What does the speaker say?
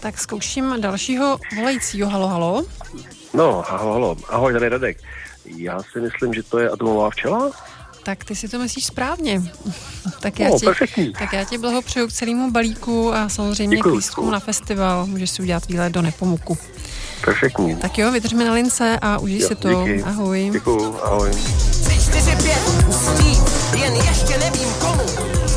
Tak zkouším dalšího volajícího. Halo, halo. No, halo. Ahoj, tady Radek. Já si myslím, že to je atomová včela. Tak ty si to myslíš správně. Tak já ti blahopřeju k celému balíku a samozřejmě k lístkům na festival. Můžeš si udělat výlet do Nepomuku. Perfektní. Tak jo, vydržme na lince a užij si to. Díky. Ahoj. Děkuju, ahoj. 3, 4, 5, ustít, jen ještě nevím komu.